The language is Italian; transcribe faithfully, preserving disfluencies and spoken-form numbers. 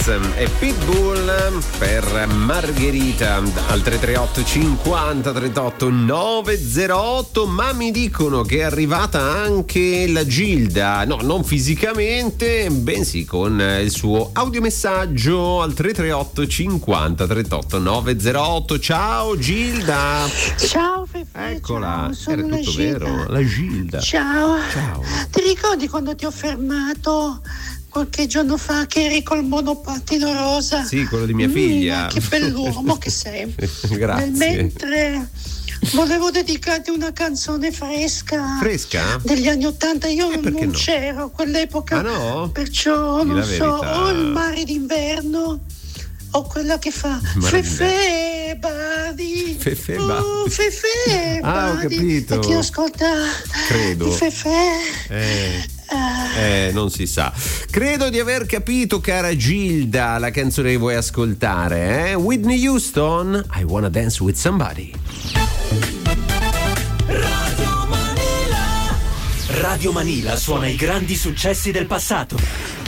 e Pitbull per Margherita al tre tre otto cinquanta trentotto novecentotto. Ma mi dicono che è arrivata anche la Gilda, no, non fisicamente, bensì con il suo audiomessaggio al tre tre otto cinquanta trentotto novecentotto. Ciao Gilda. Ciao Fefe. Eccola, ciao, sono era la tutto Gilda. vero, la Gilda. Ciao. Ciao. Ti ricordi quando ti ho fermato qualche giorno fa che eri col monopattino rosa? Sì, quello di mia Mm, figlia. Che bell'uomo che sei. Grazie. Nel mentre volevo dedicarti una canzone fresca. Fresca? Degli anni Ottanta. Io Eh, perché non no? c'ero a quell'epoca. Ah, no? Perciò Dì non la so, verità. o il mare d'inverno o quella che fa Mare Fefe Badi. Fefe Oh, Badi. Fefe Ah, ho Badi. capito. E chi ascolta Credo. i Fefe Eh. ah, Eh, non si sa. Credo di aver capito, cara Gilda, la canzone che vuoi ascoltare, eh? Whitney Houston, I Wanna Dance With Somebody. Radio Manila. Radio Manila suona i grandi successi del passato.